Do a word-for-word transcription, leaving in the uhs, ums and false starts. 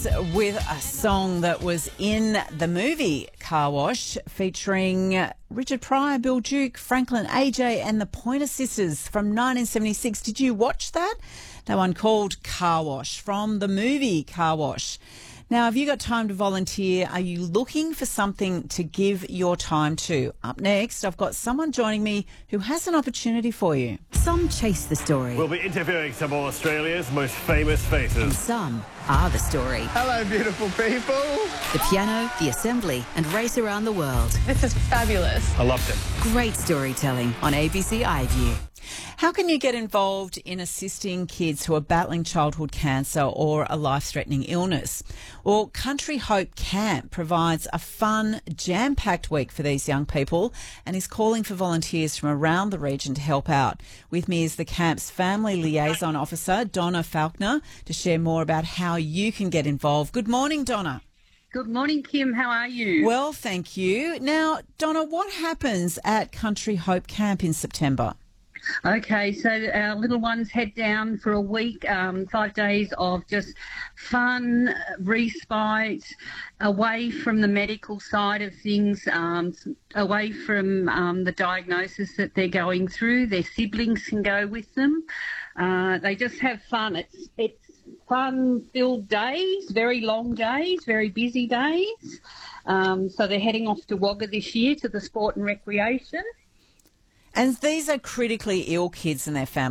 with a song that was in the movie Car Wash, featuring Richard Pryor, Bill Duke, Franklin, A J and the Pointer Sisters from nineteen seventy-six. Did you watch that? That one called Car Wash from the movie Car Wash. Now, have you got time to volunteer? Are you looking for something to give your time to? Up next, I've got someone joining me who has an opportunity for you. Some chase the story. We'll be interviewing some of Australia's most famous faces. And some are the story. Hello, beautiful people. The piano, the assembly, and race around the world. This is fabulous. I loved it. Great storytelling on A B C iView. How can you get involved in assisting kids who are battling childhood cancer or a life-threatening illness? Well, Country Hope Camp provides a fun, jam-packed week for these young people and is calling for volunteers from around the region to help out. With me is the camp's family liaison officer, Donna Falkner, to share more about how you can get involved. Good morning, Donna. Good morning, Kim. How are you? Well, thank you. Now, Donna, what happens at Country Hope Camp in September? Okay, so our little ones head down for a week, um, five days of just fun, respite, away from the medical side of things, um, away from um, the diagnosis that they're going through. Their siblings can go with them. Uh, they just have fun. It's it's fun-filled days, very long days, very busy days. Um, so they're heading off to Wagga this year to the Sport and Recreation. And these are critically ill kids and their families.